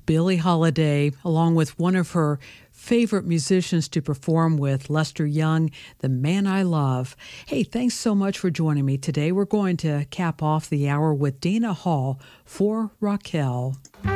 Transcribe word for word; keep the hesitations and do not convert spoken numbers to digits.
Billie Holiday, along with one of her favorite musicians to perform with, Lester Young, The Man I Love. Hey, thanks so much for joining me today. We're going to cap off the hour with Dana Hall for Raquel.